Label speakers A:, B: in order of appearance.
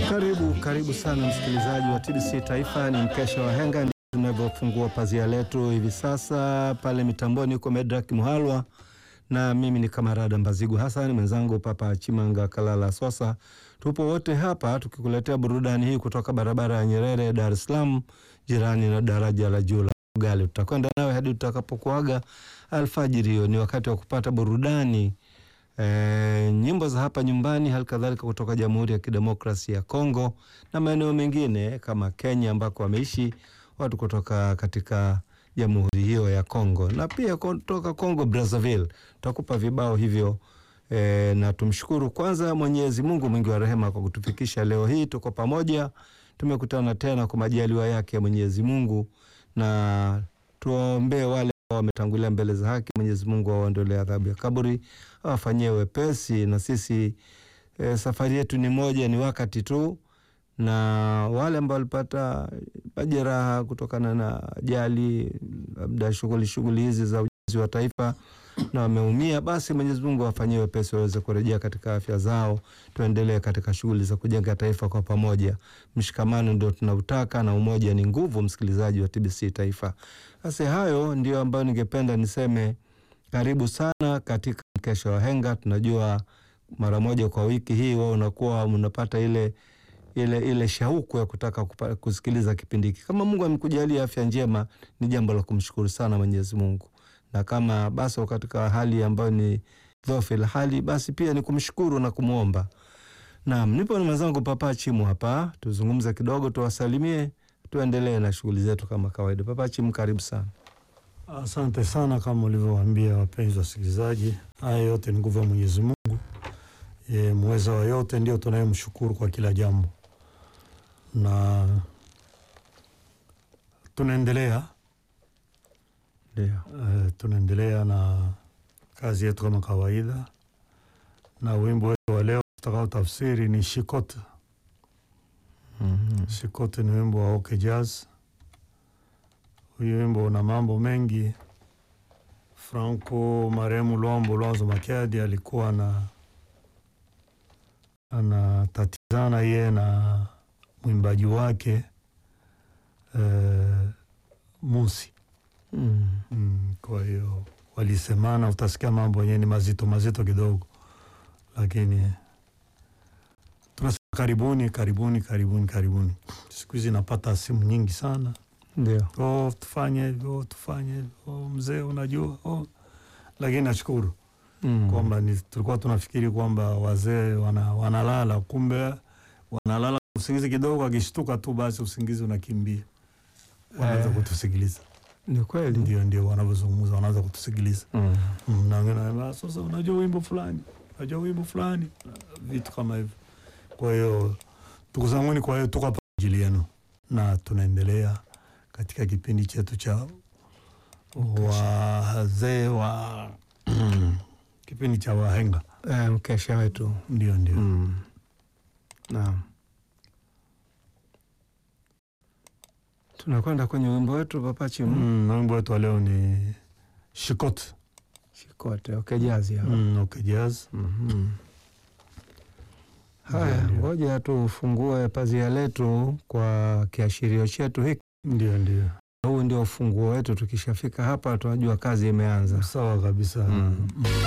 A: Karibu sana msikilizaji wa TBC Taifa. Ni mkesha wa henga, ndio tunavyofungua pazia letu hivi sasa. Pale mitamboni yuko Medrak Muhalwa na mimi ni Kamarada Mbazigu Hassan, mwenzangu Papa Chimanga Kalala Sosa. Tupo wote hapa tukikuletea burudani hii kutoka barabara ya Nyerere, Dar es Salaam, jirani na daraja la juu la Ugali. Tutakwenda nawe hadi tutakapokuaga alfajiri. Hiyo ni wakati wa kupata burudani, nyimbo za hapa nyumbani, hali kadhalika kutoka Jamhuri ya Kidemokrasia ya Kongo na maeneo mengine kama Kenya ambako wameishi watu kutoka katika Jamhuri hiyo ya Kongo, na pia kutoka Kongo Brazzaville. Tutakupa vibao hivyo, na tumshukuru kwanza Mwenyezi Mungu mwingi wa rehema kwa kutufikisha leo hii. Tuko pamoja, tumekutana tena kwa majaliwa yake Mwenyezi Mungu, na tuombe wale wametangulia mbele za haki. Mwenyezi Mungu awaondolee adhabu ya kaburi, awafanyie wepesi, na sisi safari yetu ni moja, ni wakati tu. Na wale ambao walipata majeraha kutokana na ajali, labda shughuli hizi za ujenzi wa taifa, na wameumia, basi Mwenyezi Mungu awafanyie wepesi waweze kurejea katika afya zao. Tuendelee katika shughuli za kujenga taifa kwa pamoja. Mshikamano ndio tunautaka na umoja ni nguvu, msikilizaji wa TBC Taifa. Sasa hayo ndio ambayo ningependa niseme. Karibu sana katika mkesha wa henga. Tunajua mara moja kwa wiki hii wao unakuwa unapata ile shauku ya kutaka kusikiliza kipindi hiki. Kama Mungu amekujalia afya njema, ni jambo la kumshukuru sana Mwenyezi Mungu. Na kama basi katika hali ambayo ni dhofil hali, basi pia ni kumshukuru na kumuomba. Naam, nipo na mwenzangu Papa Chimu hapa, tuzungumze kidogo, tuwasalimie, tuendelee na shughuli zetu kama kawaida. Papa Chimu, karibu sana.
B: Asante sana, kama ulivyowaambia wapenzi wasikilizaji, haya yote ni nguvu ya Mwenyezi Mungu. Mweza wa yote ndio tunayemshukuru kwa kila jambo. Na tunaendelea tunaendelea na kazi yetu kama kawaida, na wimbo wetu wa leo tutakao tafsiri ni Shikote. Shikote ni wimbo wa OK Jazz. Huyu wimbo una mambo mengi. Franco Maremu Lwanzo Makiadi alikuwa anatatizana yeye na mwimbaji wake Musi. Kwa hiyo walisemana, utasikia mambo yenyewe ni mazito kidogo, lakini tunasema karibuni. Siku hizi napata simu nyingi sana.
A: Ndio.
B: Tufanye hivyo, mzee unajua. Lakini nashukuru kwamba tulikuwa tunafikiri kwamba wazee wanalala, kumbe wanalala usingizi kidogo, akishtuka tu basi usingizi unakimbia. Wanaanza kutusikiliza.
A: Ni kweli.
B: Ndio wanavyozungumza, wanaanza kutusikiliza. Na sasa unajua wimbo fulani, vitu kama hivyo. Kwa hiyo tukuzamuni, kwa hiyo tuko hapa ajili yenu, na tunaendelea katika kipindi chetu cha wazee wa kipindi cha wahenga,
A: mkesha wetu.
B: Ndio.
A: Naam. Tunakwenda kwenye wimbo wetu Papa Chimu.
B: Wimbo wetu wa leo ni Shikote.
A: OK Jazz ya.
B: OK Jazz.
A: Haya, ngoja tufungue pazia letu kwa kiashirio chetu hiki.
B: Ndio.
A: Huu ndio ufunguo wetu. Tukishafika hapa tunajua kazi imeanza.
B: Sawa kabisa.